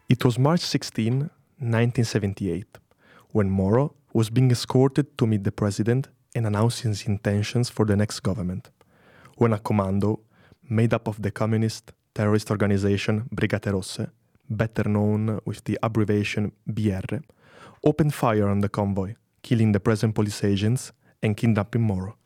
It was March 16, 1978, when Moro was being escorted to meet the president and announce his intentions for the next government, when a commando made up of the communist terrorist organization Brigate Rosse, better known with the abbreviation BR, opened fire on the convoy, killing the present police agents and kidnapping Moro.